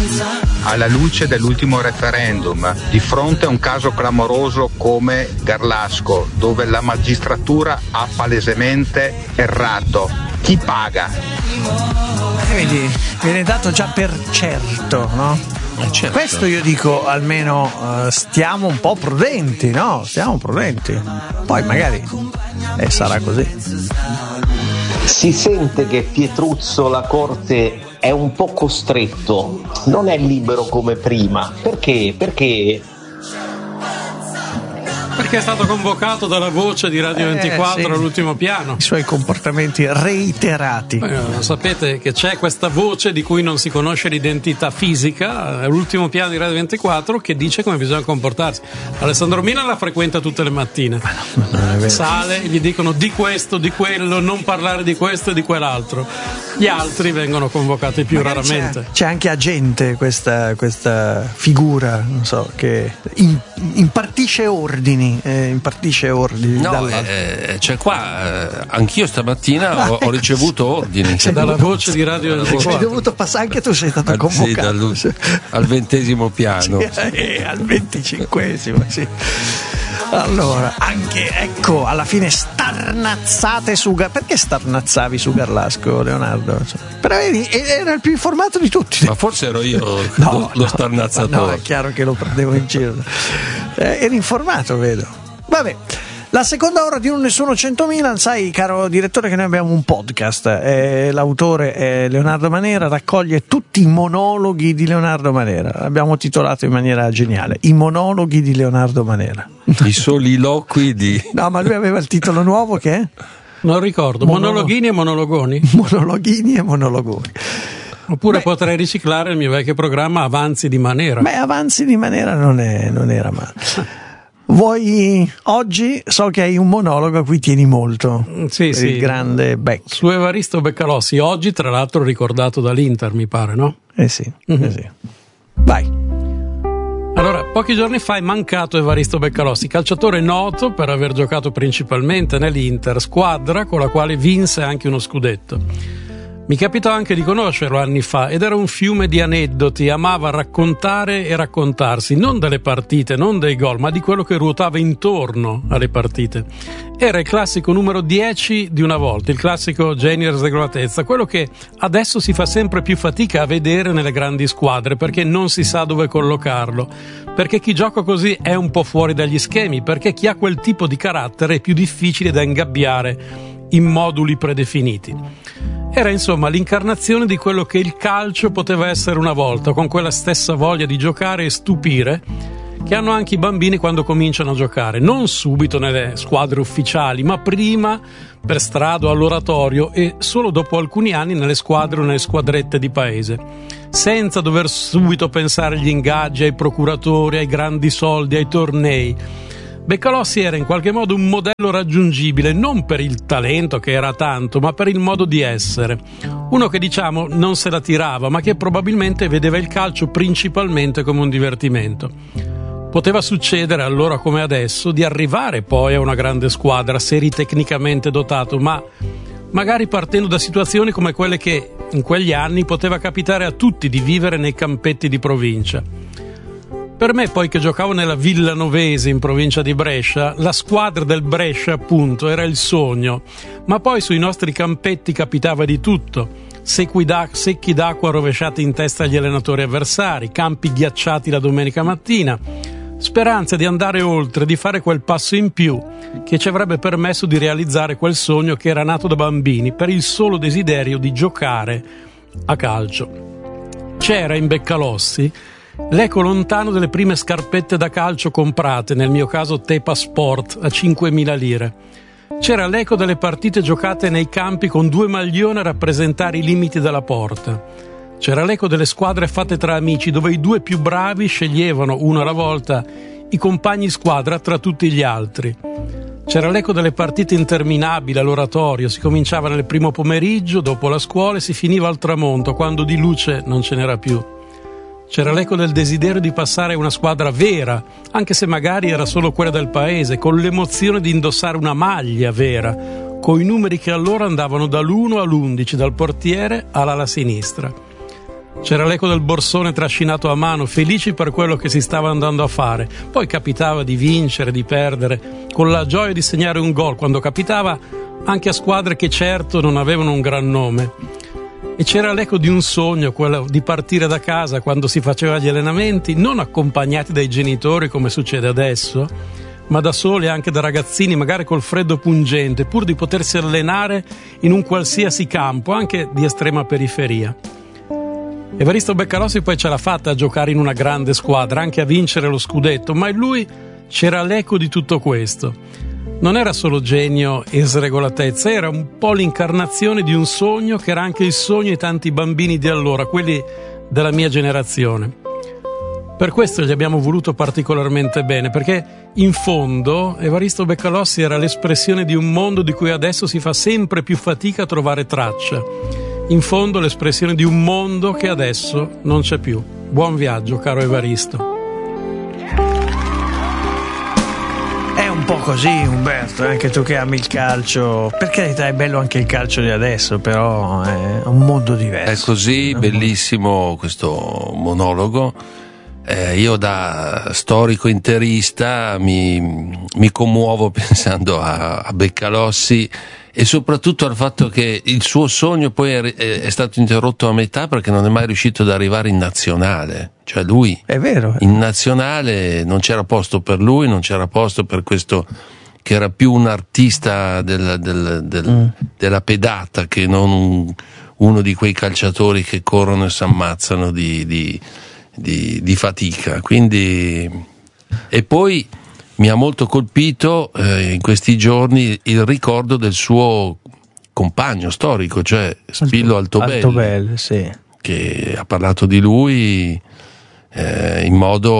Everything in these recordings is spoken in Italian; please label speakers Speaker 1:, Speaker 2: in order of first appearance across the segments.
Speaker 1: Alla luce dell'ultimo referendum, di fronte a un caso clamoroso come Garlasco, dove la magistratura ha palesemente errato, chi paga?
Speaker 2: Vedi, viene dato già per certo, no?
Speaker 3: Certo.
Speaker 2: Questo io dico, almeno stiamo un po' prudenti, no? Stiamo prudenti. Poi magari sarà così.
Speaker 4: Si sente che Pietruzzo la Corte è un po' costretto, non è libero come prima. Perché? Perché
Speaker 3: è stato convocato dalla voce di Radio 24
Speaker 2: sì.
Speaker 3: all'ultimo piano.
Speaker 2: I suoi comportamenti reiterati.
Speaker 3: Sapete che c'è questa voce di cui non si conosce l'identità fisica all'ultimo piano di Radio 24 che dice come bisogna comportarsi. Alessandro Milan la frequenta tutte le mattine. Sale, gli dicono di questo, di quello, non parlare di questo e di quell'altro. Gli altri vengono convocati più
Speaker 2: magari
Speaker 3: raramente.
Speaker 2: C'è anche agente questa figura, non so, che impartisce ordini.
Speaker 5: No, cioè qua anch'io stamattina ho ricevuto ordini
Speaker 3: dalla voce di Radio 24.
Speaker 2: Sei dovuto passare, anche tu sei stato convocato
Speaker 5: al 20° piano,
Speaker 2: al 25°, sì. Allora, anche ecco, alla fine starnazzate su perché starnazzavi su Garlasco, Leonardo? Però era il più informato di tutti.
Speaker 5: Ma forse ero io lo starnazzatore.
Speaker 2: No, è chiaro che lo prendevo in giro. Eri informato, vedo. Vabbè. La seconda ora di Un Nessuno 100.000, sai, caro direttore, che noi abbiamo un podcast. L'autore è Leonardo Manera, raccoglie tutti i monologhi di Leonardo Manera. L'abbiamo titolato in maniera geniale: I monologhi di Leonardo Manera.
Speaker 5: I soliloqui di...
Speaker 2: No, ma lui aveva il titolo nuovo che è?
Speaker 3: Non ricordo, monologhini e monologoni?
Speaker 2: Monologhini e monologoni.
Speaker 3: Oppure potrei riciclare il mio vecchio programma Avanzi di Manera.
Speaker 2: Beh, Avanzi di Manera non era male. Vuoi oggi, so che hai un monologo a cui tieni molto,
Speaker 3: sì,
Speaker 2: il grande Beck.
Speaker 3: Su Evaristo Beccalossi, oggi tra l'altro ricordato dall'Inter, mi pare, no?
Speaker 2: Sì. Vai.
Speaker 3: Allora, pochi giorni fa è mancato Evaristo Beccalossi, calciatore noto per aver giocato principalmente nell'Inter, squadra con la quale vinse anche uno scudetto. Mi capitò anche di conoscerlo anni fa ed era un fiume di aneddoti, amava raccontare e raccontarsi, non delle partite, non dei gol, ma di quello che ruotava intorno alle partite. Era il classico numero 10 di una volta, il classico genio e sregolatezza, quello che adesso si fa sempre più fatica a vedere nelle grandi squadre perché non si sa dove collocarlo, perché chi gioca così è un po' fuori dagli schemi, perché chi ha quel tipo di carattere è più difficile da ingabbiare in moduli predefiniti. Era insomma l'incarnazione di quello che il calcio poteva essere una volta, con quella stessa voglia di giocare e stupire che hanno anche i bambini quando cominciano a giocare, non subito nelle squadre ufficiali, ma prima per strada o all'oratorio e solo dopo alcuni anni nelle squadre o nelle squadrette di paese, senza dover subito pensare agli ingaggi, ai procuratori, ai grandi soldi, ai tornei. Beccalossi era in qualche modo un modello raggiungibile, non per il talento che era tanto, ma per il modo di essere. Uno che diciamo non se la tirava, ma che probabilmente vedeva il calcio principalmente come un divertimento. Poteva succedere allora come adesso di arrivare poi a una grande squadra se eri tecnicamente dotato, ma magari partendo da situazioni come quelle che in quegli anni poteva capitare a tutti di vivere nei campetti di provincia. Per me, poi, che giocavo nella Villanovese in provincia di Brescia, la squadra del Brescia appunto era il sogno, ma poi sui nostri campetti capitava di tutto: secchi d'acqua rovesciati in testa agli allenatori avversari, campi ghiacciati la domenica mattina, speranze di andare oltre, di fare quel passo in più che ci avrebbe permesso di realizzare quel sogno che era nato da bambini per il solo desiderio di giocare a calcio. C'era in Beccalossi l'eco lontano delle prime scarpette da calcio comprate, nel mio caso Tepa Sport, a 5.000 lire. C'era l'eco delle partite giocate nei campi con 2 maglioni a rappresentare i limiti della porta. C'era l'eco delle squadre fatte tra amici, dove i 2 più bravi sceglievano, uno alla volta, i compagni squadra tra tutti gli altri. C'era l'eco delle partite interminabili all'oratorio, si cominciava nel primo pomeriggio, dopo la scuola, e si finiva al tramonto, quando di luce non ce n'era più. C'era l'eco del desiderio di passare a una squadra vera, anche se magari era solo quella del paese, con l'emozione di indossare una maglia vera, con i numeri che allora andavano dall'1 all'11, dal portiere all'ala sinistra. C'era l'eco del borsone trascinato a mano, felici per quello che si stava andando a fare. Poi capitava di vincere, di perdere, con la gioia di segnare un gol, quando capitava anche a squadre che certo non avevano un gran nome. E c'era l'eco di un sogno, quello di partire da casa quando si faceva gli allenamenti, non accompagnati dai genitori come succede adesso, ma da soli, anche da ragazzini, magari col freddo pungente, pur di potersi allenare in un qualsiasi campo, anche di estrema periferia. Evaristo Beccalossi poi ce l'ha fatta a giocare in una grande squadra, anche a vincere lo scudetto, ma in lui c'era l'eco di tutto questo. Non era solo genio e sregolatezza, era un po' l'incarnazione di un sogno che era anche il sogno di tanti bambini di allora, quelli della mia generazione. Per questo gli abbiamo voluto particolarmente bene, perché in fondo Evaristo Beccalossi era l'espressione di un mondo di cui adesso si fa sempre più fatica a trovare traccia. In fondo l'espressione di un mondo che adesso non c'è più. Buon viaggio, caro Evaristo.
Speaker 2: È un po' così, Umberto, anche tu che ami il calcio. Per carità, è bello anche il calcio di adesso, però è un mondo diverso.
Speaker 5: È così, bellissimo questo monologo. Io da storico interista mi commuovo pensando a Beccalossi e soprattutto al fatto che il suo sogno poi è stato interrotto a metà perché non è mai riuscito ad arrivare in nazionale. Cioè lui,
Speaker 2: è vero,
Speaker 5: in nazionale non c'era posto per lui, non c'era posto per questo che era più un artista della pedata che non uno di quei calciatori che corrono e si ammazzano di fatica. Quindi, e poi mi ha molto colpito in questi giorni il ricordo del suo compagno storico, cioè Spillo Altobelli,
Speaker 2: sì,
Speaker 5: che ha parlato di lui in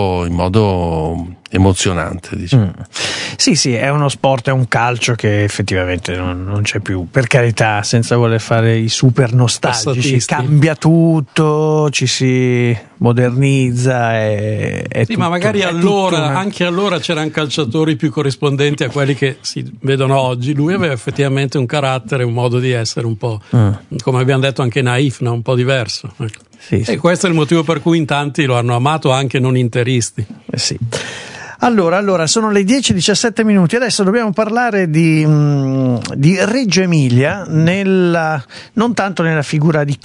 Speaker 5: modo emozionante, diciamo.
Speaker 2: Sì, è uno sport, è un calcio che effettivamente non c'è più, per carità, senza voler fare i super nostalgici. Cambia tutto, ci si modernizza, è
Speaker 3: sì,
Speaker 2: tutto,
Speaker 3: ma magari anche allora c'erano calciatori più corrispondenti a quelli che si vedono oggi. Lui aveva effettivamente un carattere, un modo di essere un po', come abbiamo detto, anche naif, no? Un po' diverso, ecco.
Speaker 2: Sì.
Speaker 3: E questo è il motivo per cui in tanti lo hanno amato, anche non interisti.
Speaker 2: Sì. Allora, sono le 10:17. Adesso dobbiamo parlare di Reggio Emilia, non tanto nella figura di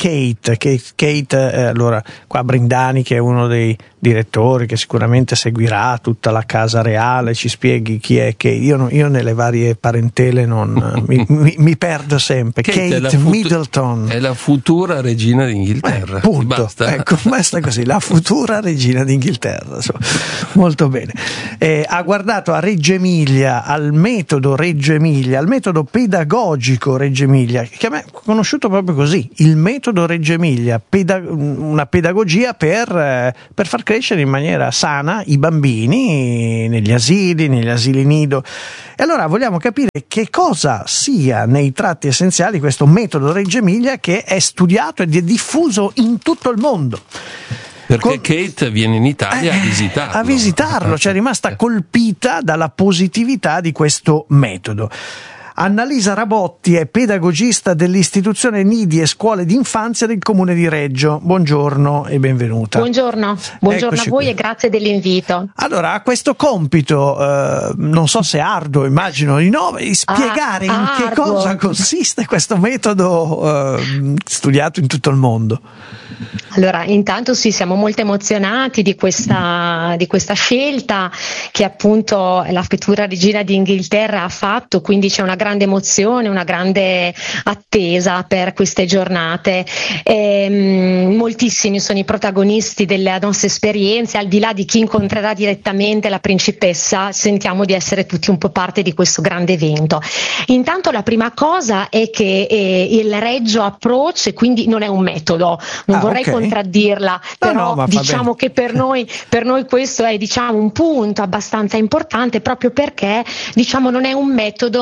Speaker 2: Kate, allora qua Brindani, che è uno dei direttori che sicuramente seguirà tutta la casa reale, ci spieghi chi è Kate. Io nelle varie parentele mi perdo sempre. Kate Middleton
Speaker 5: è la futura regina d'Inghilterra.
Speaker 2: Punto.
Speaker 5: Basta.
Speaker 2: Ecco, basta così, la futura regina d'Inghilterra, insomma. Molto bene. Ha guardato a Reggio Emilia, al metodo Reggio Emilia, al metodo pedagogico Reggio Emilia, che a me è conosciuto proprio così, il metodo Reggio Emilia, una pedagogia per far crescere in maniera sana i bambini negli asili nido. E allora vogliamo capire che cosa sia nei tratti essenziali questo metodo Reggio Emilia, che è studiato ed è diffuso in tutto il mondo.
Speaker 5: Perché Kate viene in Italia a visitarlo.
Speaker 2: Cioè è rimasta colpita dalla positività di questo metodo. Annalisa Rabotti è pedagogista dell'istituzione Nidi e Scuole d'infanzia del Comune di Reggio. Buongiorno e benvenuta.
Speaker 6: Buongiorno a voi e grazie dell'invito.
Speaker 2: Allora, ha questo compito, non so se arduo, immagino di no, di spiegare in che cosa consiste questo metodo studiato in tutto il mondo.
Speaker 6: Allora, intanto sì, siamo molto emozionati di questa scelta che appunto la futura regina d'Inghilterra ha fatto, quindi c'è una grande emozione, una grande attesa per queste giornate. Moltissimi sono i protagonisti delle nostre esperienze, al di là di chi incontrerà direttamente la principessa, sentiamo di essere tutti un po' parte di questo grande evento. Intanto la prima cosa è che il Reggio Approach, quindi non è un metodo, non vorrei contraddirla, però diciamo che per noi questo è un punto abbastanza importante, proprio perché non è un metodo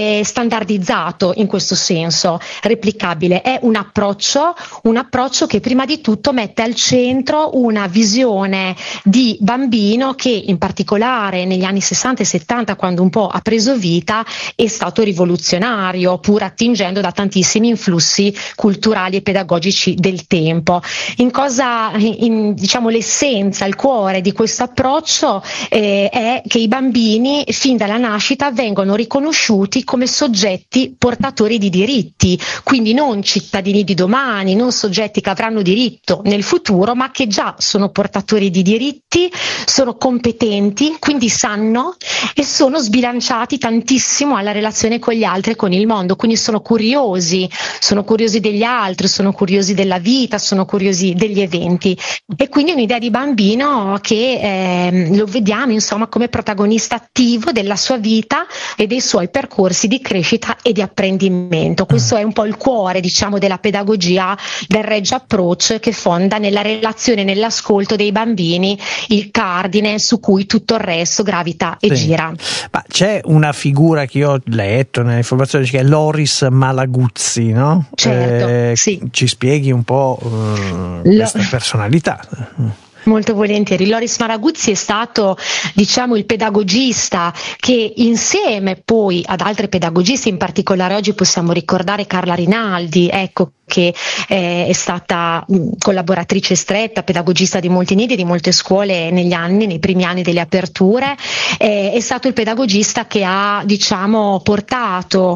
Speaker 6: è standardizzato in questo senso, replicabile, è un approccio che prima di tutto mette al centro una visione di bambino che in particolare negli anni 60 e 70, quando un po' ha preso vita, è stato rivoluzionario, pur attingendo da tantissimi influssi culturali e pedagogici del tempo. Diciamo l'essenza, il cuore di questo approccio è che i bambini fin dalla nascita vengono riconosciuti come soggetti portatori di diritti, quindi non cittadini di domani, non soggetti che avranno diritto nel futuro, ma che già sono portatori di diritti, sono competenti, quindi sanno e sono sbilanciati tantissimo alla relazione con gli altri e con il mondo, quindi sono curiosi degli altri, sono curiosi della vita, sono curiosi degli eventi, e quindi un'idea di bambino che lo vediamo insomma come protagonista attivo della sua vita e dei suoi percorsi di crescita e di apprendimento. Questo è un po' il cuore, diciamo, della pedagogia del Reggio Approach, che fonda nella relazione e nell'ascolto dei bambini il cardine su cui tutto il resto gravita e gira.
Speaker 2: Ma c'è una figura che io ho letto nelle informazioni che è Loris Malaguzzi, no?
Speaker 6: Certo, sì.
Speaker 2: Ci spieghi un po' questa personalità?
Speaker 6: Molto volentieri. Loris Malaguzzi è stato, diciamo, il pedagogista che insieme poi ad altri pedagogisti, in particolare oggi possiamo ricordare Carla Rinaldi, ecco, che è stata collaboratrice stretta, pedagogista di molti nidi e di molte scuole nei primi anni delle aperture, è stato il pedagogista che ha, diciamo, portato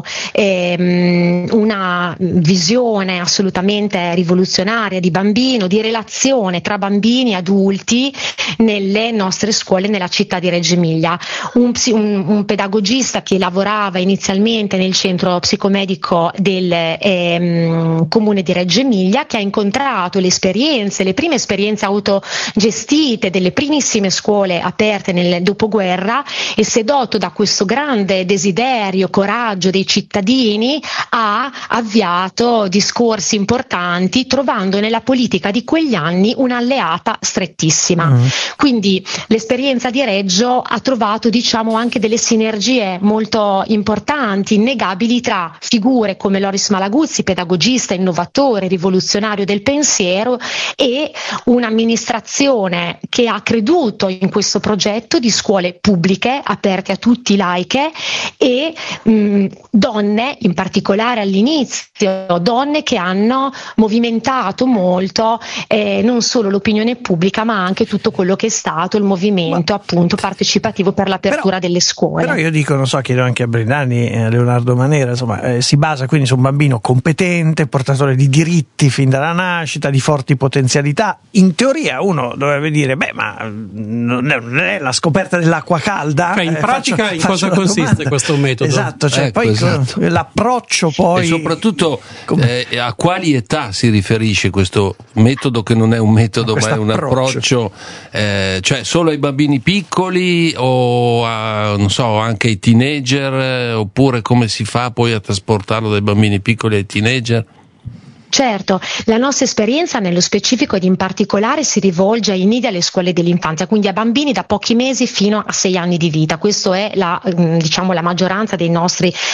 Speaker 6: una visione assolutamente rivoluzionaria di bambino, di relazione tra bambini e adulti nelle nostre scuole nella città di Reggio Emilia. Un pedagogista che lavorava inizialmente nel centro psicomedico del comune di Reggio Emilia, che ha incontrato le prime esperienze autogestite delle primissime scuole aperte nel dopoguerra, e sedotto da questo grande desiderio, coraggio dei cittadini, ha avviato discorsi importanti, trovando nella politica di quegli anni un'alleata strettissima. Quindi l'esperienza di Reggio ha trovato, diciamo, anche delle sinergie molto importanti, innegabili, tra figure come Loris Malaguzzi, pedagogista, innovatore, rivoluzionario del pensiero, e un'amministrazione che ha creduto in questo progetto di scuole pubbliche aperte a tutti, laiche, e donne, in particolare all'inizio, donne che hanno movimentato molto non solo l'opinione pubblica, ma anche tutto quello che è stato il movimento appunto partecipativo per l'apertura delle scuole.
Speaker 2: Però io dico, non so, chiedo anche a Brindani e a Leonardo Manera, insomma, si basa quindi su un bambino competente, portatore di diritti fin dalla nascita, di forti potenzialità. In teoria uno dovrebbe dire, ma non è la scoperta dell'acqua calda.
Speaker 3: Cioè, in pratica in cosa consiste questo metodo?
Speaker 2: Esatto, cioè, poi esatto. L'approccio poi...
Speaker 5: E soprattutto a quali età si riferisce questo metodo, che non è un metodo ma è un approccio, cioè solo ai bambini piccoli o non so, anche ai teenager, oppure come si fa poi a trasportarlo dai bambini piccoli ai teenager?
Speaker 6: Certo, la nostra esperienza nello specifico ed in particolare si rivolge ai nidi e alle scuole dell'infanzia, quindi a bambini da pochi mesi fino a 6 anni di vita. Questo è la maggioranza dei nostri